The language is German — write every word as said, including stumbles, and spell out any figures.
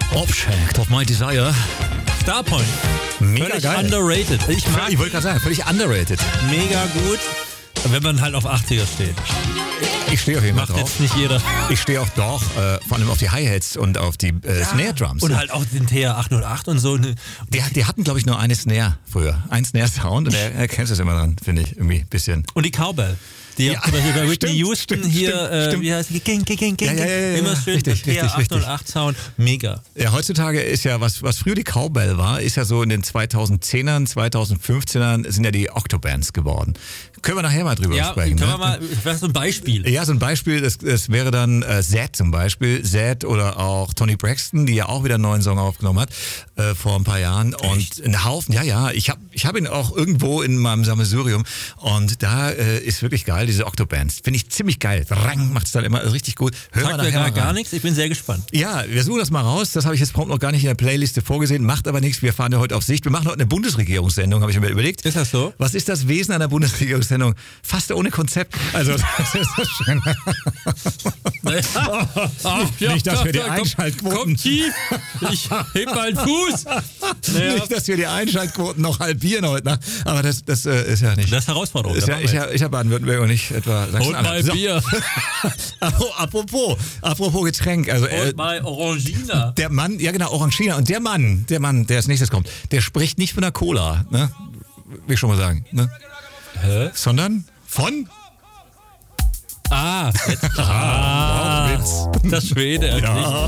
Object of My Desire. Starpoint. Mega Völlig geil. underrated. Ich mag Ich wollte gerade sagen, völlig underrated. mega gut, wenn man halt auf achtziger steht. Ich stehe auf jeden Fall Macht drauf. jetzt nicht jeder. Ich stehe auch doch, äh, vor allem auf die Hi-Hats und auf die äh, Snare-Drums. Und halt auch den T R achthundertacht und so. Ne, Die, die hatten, glaube ich, nur eine Snare früher. Ein Snare-Sound und er erkennst es immer dran, finde ich, irgendwie ein bisschen. Und die Cowbell. Die Ja, zum Beispiel bei Whitney stimmt, Houston stimmt, hier, stimmt, äh, stimmt. wie heißt die? Ging, ging, ging, ging, Ja, ja, ja, ja, immer schön richtig, der T R richtig, richtig. achthundertacht Sound. Mega. Ja, heutzutage ist ja, was, was früher die Cowbell war, ist ja so in den zweitausendzehnern, zweitausendfünfzehnern sind ja die Octobands geworden. Können wir nachher mal drüber Ja, sprechen. können ne? wir mal, das ist so ein Beispiel. Ja, so ein Beispiel, das, das wäre dann äh, Zed zum Beispiel. Zed oder auch Toni Braxton, die ja auch wieder einen neuen Song aufgenommen hat äh, vor ein paar Jahren. Und ein Haufen, ja, ja, ich habe ich hab ihn auch irgendwo in meinem Sammelsurium. Und da äh, ist wirklich geil, diese Octobands. Finde ich ziemlich geil. Rang macht's dann immer richtig gut. Hören Sagt wir mir nachher gar, mal gar rein. nichts, ich bin sehr gespannt. Ja, wir suchen das mal raus. Das habe ich jetzt prompt noch gar nicht in der Playliste vorgesehen. Macht aber nichts. Wir fahren ja heute auf Sicht. Wir machen heute eine Bundesregierungssendung, habe ich mir überlegt. Ist das so? Was ist das Wesen einer Bundesregierungssendung? Fast ohne Konzept. Also, das ist so schön. Nicht, dass wir die Einschaltquoten- Komm tief, ich heb meinen Fuß. Naja, Nicht, dass wir die Einschaltquoten noch halbieren heute Nacht. Aber das, das äh, ist ja nicht. das ist Herausforderung. ist da ja, machen ich, wir ja, ich habe Baden-Württemberg und nicht etwa jetzt. Holt mal Sachsen-Anhalt. So. Bier. apropos, apropos Getränk. Also, äh, Holt mal Orangina. der Mann, ja genau, Orangina. Und der Mann, der Mann, der als nächstes kommt, der spricht nicht von der Cola, ne? Will ich schon mal sagen, ne? Hä? Sondern von Ah, jetzt. Ah, das Schwede. Ja.